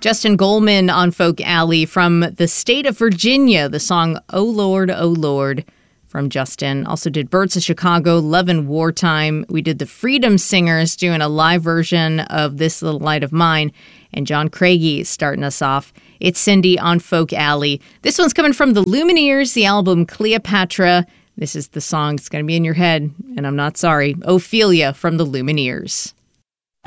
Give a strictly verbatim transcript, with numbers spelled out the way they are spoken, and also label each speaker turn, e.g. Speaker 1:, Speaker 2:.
Speaker 1: Justin Goldman on Folk Alley from the state of Virginia, the song Oh Lord, Oh Lord from Justin. Also did Birds of Chicago, Love in Wartime. We did the Freedom Singers doing a live version of This Little Light of Mine. And John Craigie starting us off. It's Cindy on Folk Alley. This one's coming from the Lumineers, the album Cleopatra. This is the song that's going to be in your head, and I'm not sorry. Ophelia from the Lumineers.